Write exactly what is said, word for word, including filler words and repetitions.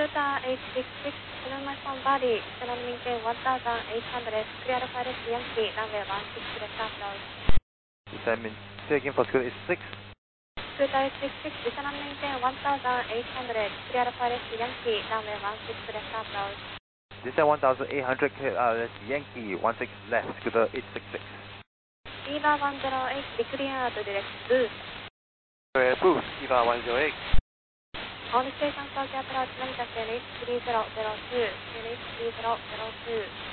Scooter eight six six, Cinema from Body, channel maintain one thousand eight hundred, clear pilot Yankee, runway one six left approach. Descend taking for Scooter eight six six. Scooter eight six six, channel maintain one thousand eight hundred, clear pilot Yankee, runway one six left approach. Descend one thousand eight hundred, clear uh, Yankee, one six left, Scooter eight six six. Eva one zero eight, decleared direct boost. Boost, Eva one zero eight. On station approach approach, Manchester N H three zero zero two, N H three zero zero two.